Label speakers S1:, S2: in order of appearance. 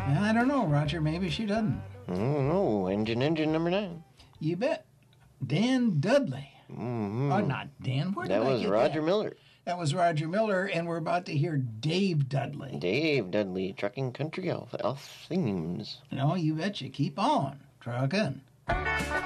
S1: I don't know, Roger. Maybe she doesn't.
S2: I don't know. Engine number 9.
S1: You bet. Dan Dudley.
S2: Mm-hmm.
S1: Oh, not Dan. Where did
S2: That
S1: I
S2: was
S1: get
S2: Roger
S1: that?
S2: Miller.
S1: That was Roger Miller, and we're about to hear Dave Dudley.
S2: Dave Dudley, Trucking Country Elf themes.
S1: No, you betcha. Keep on trucking.